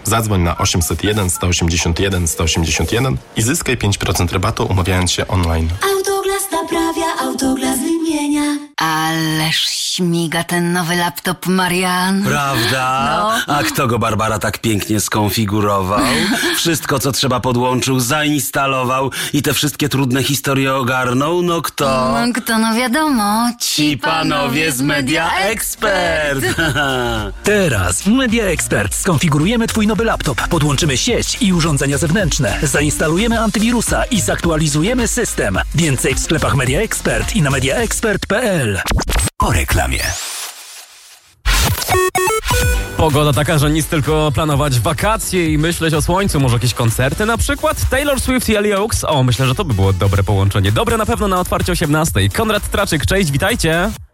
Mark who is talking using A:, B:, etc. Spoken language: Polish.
A: Zadzwoń na 801 181 181 i zyskaj 5% rabatu, umawiając się online.
B: Autoglas naprawia, Autoglas wymienia.
C: Ależ śmiga ten nowy laptop, Marian.
D: Prawda?
C: No.
D: A kto go, Barbara, tak pięknie skonfigurował? Wszystko, co trzeba, podłączył, zainstalował i te wszystkie trudne historie ogarnął? No kto?
C: No wiadomo.
D: Ci panowie z Media Expert.
E: Teraz w Media Expert skonfigurujemy Twój nowy laptop, podłączymy sieć i urządzenia zewnętrzne, zainstalujemy antywirusa i zaktualizujemy system. Więcej w sklepach Media Expert i na mediaexpert.pl. Po reklamie.
F: Pogoda taka, że nic, tylko planować wakacje i myśleć o słońcu. Może jakieś koncerty na przykład? Taylor Swift i Ellie Oaks? O, myślę, że to by było dobre połączenie. Dobre na pewno na otwarcie 18. Konrad Traczyk, cześć, witajcie.